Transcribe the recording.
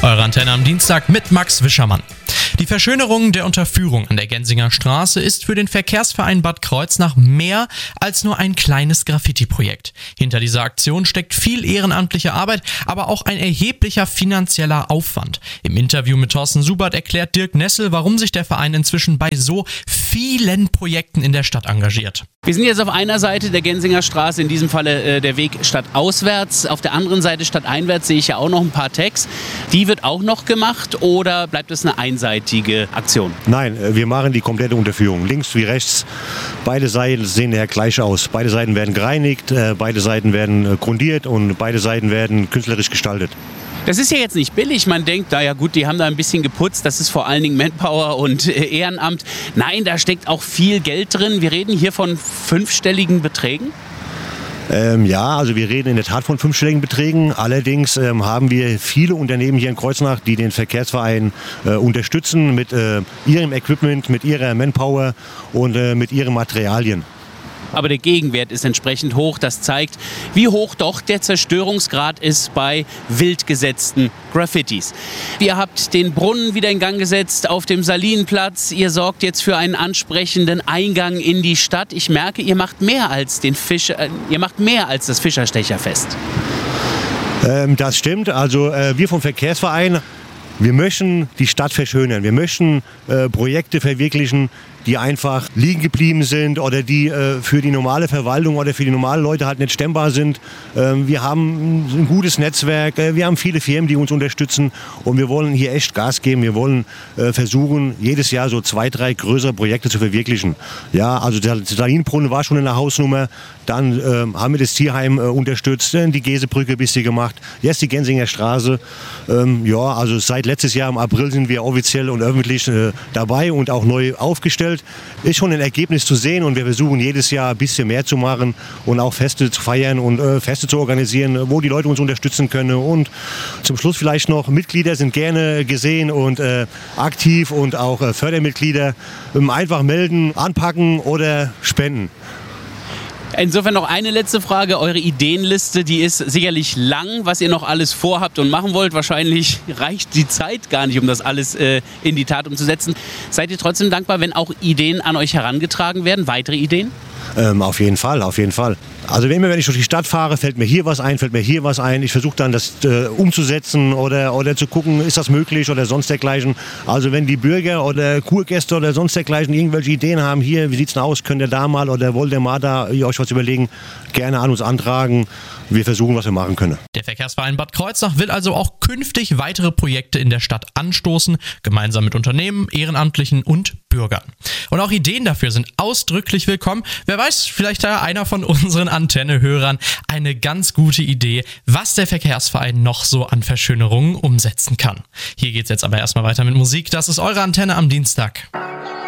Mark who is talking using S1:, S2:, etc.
S1: Eure Antenne am Dienstag mit Max Wischermann. Die Verschönerung der Unterführung an der Gensinger Straße ist für den Verkehrsverein Bad Kreuznach mehr als nur ein kleines Graffiti-Projekt. Hinter dieser Aktion steckt viel ehrenamtliche Arbeit, aber auch ein erheblicher finanzieller Aufwand. Im Interview mit Thorsten Subert erklärt Dirk Nessel, warum sich der Verein inzwischen bei so vielen Projekten in der Stadt engagiert.
S2: Wir sind jetzt auf einer Seite der Gensinger Straße, in diesem Falle der Weg stadtauswärts. Auf der anderen Seite stadteinwärts sehe ich ja auch noch ein paar Tags. Die wird auch noch gemacht oder bleibt es eine einseitige Aktion?
S3: Nein, wir machen die komplette Unterführung, links wie rechts. Beide Seiten sehen ja gleich aus. Beide Seiten werden gereinigt, beide Seiten werden grundiert und beide Seiten werden künstlerisch gestaltet.
S2: Das ist ja jetzt nicht billig. Man denkt, naja gut, die haben da ein bisschen geputzt. Das ist vor allen Dingen Manpower und Ehrenamt. Nein, da steckt auch viel Geld drin. Wir reden hier von 5-stelligen Beträgen.
S3: Ja, also wir reden in der Tat von 5-stelligen Beträgen. Allerdings haben wir viele Unternehmen hier in Kreuznach, die den Verkehrsverein unterstützen mit ihrem Equipment, mit ihrer Manpower und mit ihren Materialien.
S2: Aber der Gegenwert ist entsprechend hoch. Das zeigt, wie hoch doch der Zerstörungsgrad ist bei wild gesetzten Graffitis. Ihr habt den Brunnen wieder in Gang gesetzt auf dem Salinenplatz. Ihr sorgt jetzt für einen ansprechenden Eingang in die Stadt. Ich merke, ihr macht mehr als das Fischerstecherfest.
S3: Das stimmt. Also wir vom Verkehrsverein, wir möchten die Stadt verschönern. Wir möchten Projekte verwirklichen, die einfach liegen geblieben sind oder die für die normale Verwaltung oder für die normalen Leute halt nicht stemmbar sind. Wir haben ein gutes Netzwerk, wir haben viele Firmen, die uns unterstützen und wir wollen hier echt Gas geben. Wir wollen versuchen, jedes Jahr so 2, 3 größere Projekte zu verwirklichen. Ja, also der Salinenbrunnen war schon eine Hausnummer, dann haben wir das Tierheim unterstützt, die Gesebrücke ein bisschen gemacht, jetzt die Gensinger Straße. Ja, also seit letztes Jahr im April sind wir offiziell und öffentlich dabei und auch neu aufgestellt. Ist schon ein Ergebnis zu sehen und wir versuchen jedes Jahr ein bisschen mehr zu machen und auch Feste zu feiern und Feste zu organisieren, wo die Leute uns unterstützen können. Und zum Schluss vielleicht noch, Mitglieder sind gerne gesehen und aktiv und auch Fördermitglieder. Einfach melden, anpacken oder spenden.
S2: Insofern noch eine letzte Frage. Eure Ideenliste, die ist sicherlich lang, was ihr noch alles vorhabt und machen wollt. Wahrscheinlich reicht die Zeit gar nicht, um das alles in die Tat umzusetzen. Seid ihr trotzdem dankbar, wenn auch Ideen an euch herangetragen werden? Weitere Ideen?
S3: Auf jeden Fall, auf jeden Fall. Also wenn ich durch die Stadt fahre, fällt mir hier was ein, fällt mir hier was ein. Ich versuche dann das umzusetzen oder zu gucken, ist das möglich oder sonst dergleichen. Also wenn die Bürger oder Kurgäste oder sonst dergleichen irgendwelche Ideen haben, hier, wie sieht's denn aus, könnt ihr da mal oder wollt ihr mal da euch was überlegen, gerne an uns antragen. Wir versuchen, was wir machen können.
S1: Der Verkehrsverein Bad Kreuznach will also auch künftig weitere Projekte in der Stadt anstoßen, gemeinsam mit Unternehmen, Ehrenamtlichen und Bürgern. Und auch Ideen dafür sind ausdrücklich willkommen. Wer weiß, vielleicht hat einer von unseren Antenne-Hörern eine ganz gute Idee, was der Verkehrsverein noch so an Verschönerungen umsetzen kann. Hier geht's jetzt aber erstmal weiter mit Musik. Das ist eure Antenne am Dienstag.